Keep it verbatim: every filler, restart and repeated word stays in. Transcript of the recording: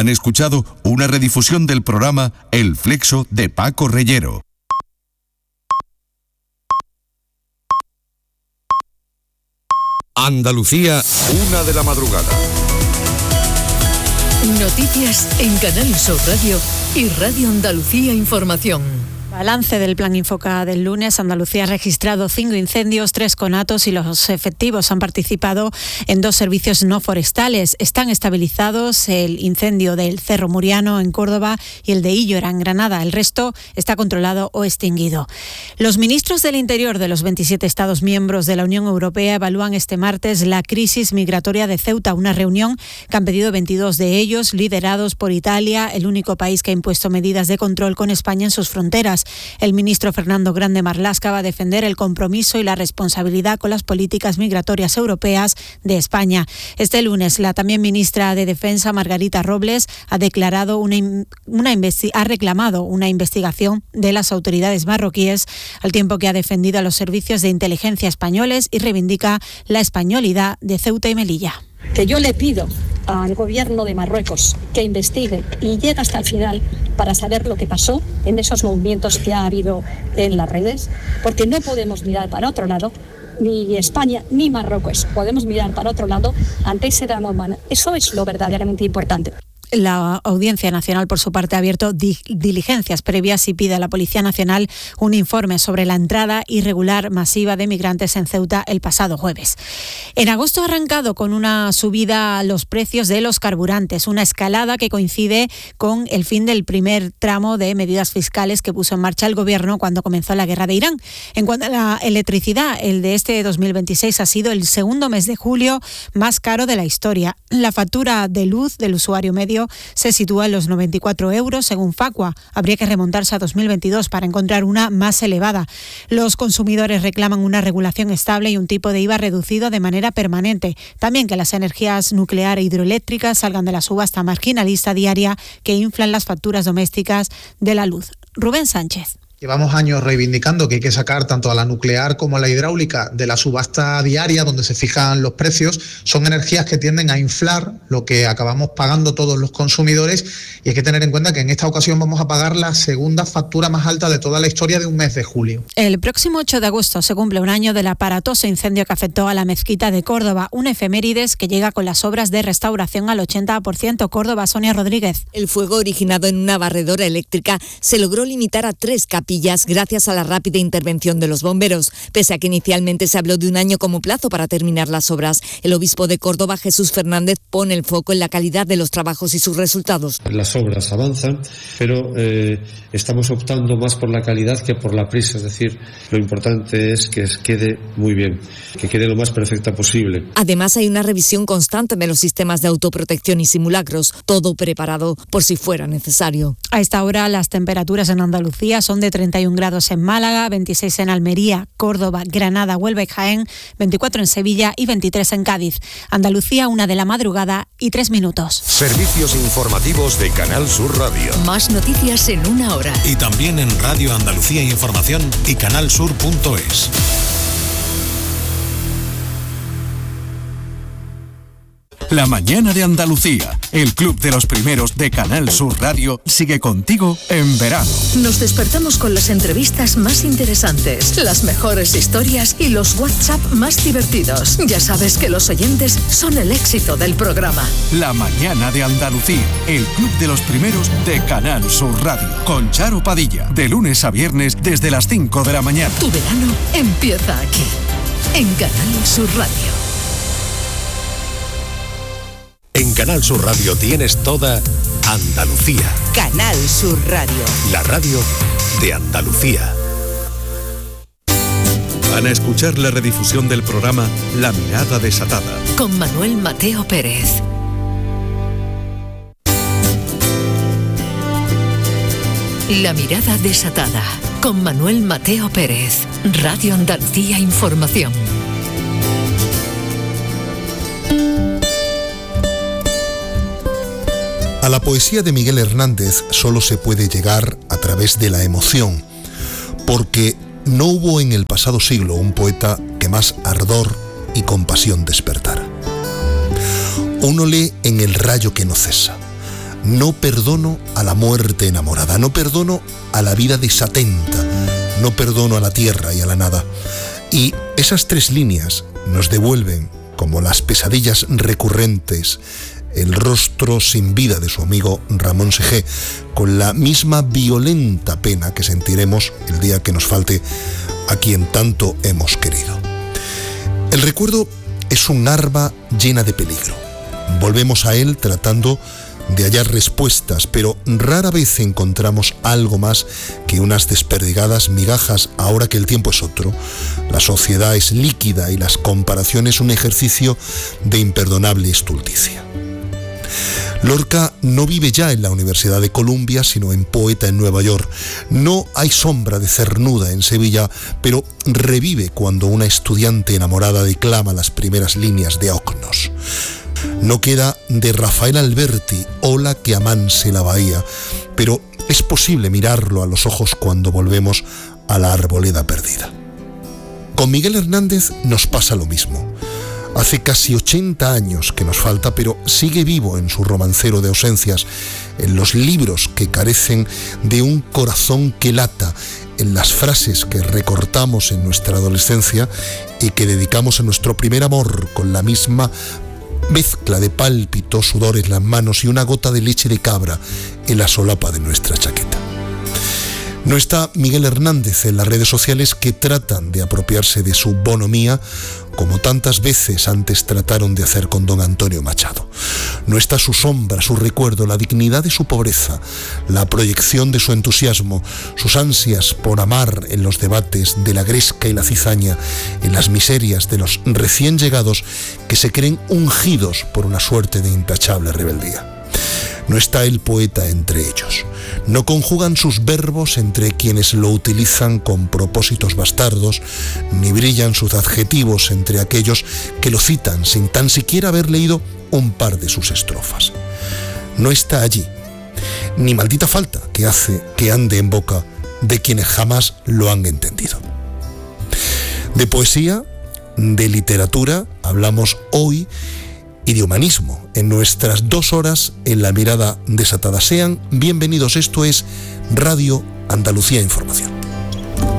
Han escuchado una redifusión del programa El Flexo de Paco Reyero. Andalucía, una de la madrugada. Noticias en Canal Sur Radio y Radio Andalucía Información. Balance del Plan Infoca del lunes. Andalucía ha registrado cinco incendios, tres conatos y los efectivos han participado en dos servicios no forestales. Están estabilizados el incendio del Cerro Muriano en Córdoba y el de Illora en Granada. El resto está controlado o extinguido. Los ministros del Interior de los veintisiete Estados miembros de la Unión Europea evalúan este martes la crisis migratoria de Ceuta, una reunión que han pedido veintidós de ellos, liderados por Italia, el único país que ha impuesto medidas de control con España en sus fronteras. El ministro Fernando Grande Marlaska va a defender el compromiso y la responsabilidad con las políticas migratorias europeas de España. Este lunes, la también ministra de Defensa, Margarita Robles, ha declarado una, una investi- ha reclamado una investigación de las autoridades marroquíes, al tiempo que ha defendido a los servicios de inteligencia españoles y reivindica la españolidad de Ceuta y Melilla. Que yo le pido al gobierno de Marruecos que investigue y llegue hasta el final para saber lo que pasó en esos movimientos que ha habido en las redes, porque no podemos mirar para otro lado, ni España ni Marruecos podemos mirar para otro lado ante ese drama humano. Eso es lo verdaderamente importante. La Audiencia Nacional, por su parte, ha abierto di- diligencias previas y pide a la Policía Nacional un informe sobre la entrada irregular masiva de migrantes en Ceuta el pasado jueves. En agosto ha arrancado con una subida a los precios de los carburantes, una escalada que coincide con el fin del primer tramo de medidas fiscales que puso en marcha el Gobierno cuando comenzó la guerra de Irán. En cuanto a la electricidad, el de este dos mil veintiséis ha sido el segundo mes de julio más caro de la historia. La factura de luz del usuario medio se sitúa en los noventa y cuatro euros según Facua. Habría que remontarse a dos mil veintidós para encontrar una más elevada. Los consumidores reclaman una regulación estable y un tipo de I V A reducido de manera permanente. También que las energías nuclear e hidroeléctricas salgan de la subasta marginalista diaria que inflan las facturas domésticas de la luz. Rubén Sánchez. Llevamos años reivindicando que hay que sacar tanto a la nuclear como a la hidráulica de la subasta diaria donde se fijan los precios. Son energías que tienden a inflar lo que acabamos pagando todos los consumidores y hay que tener en cuenta que en esta ocasión vamos a pagar la segunda factura más alta de toda la historia de un mes de julio. El próximo ocho de agosto se cumple un año del aparatoso incendio que afectó a la mezquita de Córdoba, una efemérides que llega con las obras de restauración al ochenta por ciento. Córdoba, Sonia Rodríguez. El fuego originado en una barredora eléctrica se logró limitar a tres capillas gracias a la rápida intervención de los bomberos. Pese a que inicialmente se habló de un año como plazo para terminar las obras, el obispo de Córdoba, Jesús Fernández, pone el foco en la calidad de los trabajos y sus resultados. Las obras avanzan, pero eh, estamos optando más por la calidad que por la prisa. Es decir, lo importante es que quede muy bien, que quede lo más perfecta posible. Además, hay una revisión constante de los sistemas de autoprotección y simulacros, todo preparado por si fuera necesario. A esta hora las temperaturas en Andalucía son de treinta y un grados en Málaga, veintiséis en Almería, Córdoba, Granada, Huelva y Jaén, veinticuatro en Sevilla y veintitrés en Cádiz. Andalucía, una de la madrugada y tres minutos. Servicios informativos de Canal Sur Radio. Más noticias en una hora. Y también en Radio Andalucía Información y canalsur punto es. La mañana de Andalucía, el club de los primeros de Canal Sur Radio, sigue contigo en verano. Nos despertamos con las entrevistas más interesantes, las mejores historias y los WhatsApp más divertidos. Ya sabes que los oyentes son el éxito del programa. La mañana de Andalucía, el club de los primeros de Canal Sur Radio, con Charo Padilla, de lunes a viernes desde las cinco de la mañana. Tu verano empieza aquí, en Canal Sur Radio. En Canal Sur Radio tienes toda Andalucía. Canal Sur Radio. La radio de Andalucía. Van a escuchar la redifusión del programa La Mirada Desatada. Con Manuel Mateo Pérez. La Mirada Desatada. Con Manuel Mateo Pérez. Radio Andalucía Información. A la poesía de Miguel Hernández solo se puede llegar a través de la emoción, porque no hubo en el pasado siglo un poeta que más ardor y compasión despertara. Uno lee en El rayo que no cesa, No perdono a la muerte enamorada, no perdono a la vida desatenta, no perdono a la tierra y a la nada. Y esas tres líneas nos devuelven, como las pesadillas recurrentes, el rostro sin vida de su amigo Ramón Segé, con la misma violenta pena que sentiremos el día que nos falte a quien tanto hemos querido. El recuerdo es un arma llena de peligro. Volvemos a él tratando de hallar respuestas, pero rara vez encontramos algo más que unas desperdigadas migajas ahora que el tiempo es otro. La sociedad es líquida y las comparaciones un ejercicio de imperdonable estulticia. Lorca no vive ya en la Universidad de Columbia, sino en Poeta en Nueva York. No hay sombra de Cernuda en Sevilla, pero revive cuando una estudiante enamorada declama las primeras líneas de Ocnos. No queda de Rafael Alberti, Ola que amanse la bahía, pero es posible mirarlo a los ojos cuando volvemos a la arboleda perdida. Con Miguel Hernández nos pasa lo mismo. Hace casi ochenta años que nos falta, pero sigue vivo en su romancero de ausencias, en los libros que carecen de un corazón que lata, en las frases que recortamos en nuestra adolescencia y que dedicamos a nuestro primer amor con la misma mezcla de pálpito, sudor en las manos y una gota de leche de cabra en la solapa de nuestra chaqueta. No está Miguel Hernández en las redes sociales, que tratan de apropiarse de su bonomía, como tantas veces antes trataron de hacer con don Antonio Machado. No está su sombra, su recuerdo, la dignidad de su pobreza, la proyección de su entusiasmo, sus ansias por amar en los debates de la gresca y la cizaña, en las miserias de los recién llegados que se creen ungidos por una suerte de intachable rebeldía. No está el poeta entre ellos. No conjugan sus verbos entre quienes lo utilizan con propósitos bastardos, ni brillan sus adjetivos entre aquellos que lo citan sin tan siquiera haber leído un par de sus estrofas. No está allí, ni maldita falta que hace que ande en boca de quienes jamás lo han entendido. De poesía, de literatura, hablamos hoy, y de humanismo en nuestras dos horas en La Mirada Desatada. Sean bienvenidos, esto es Radio Andalucía Información.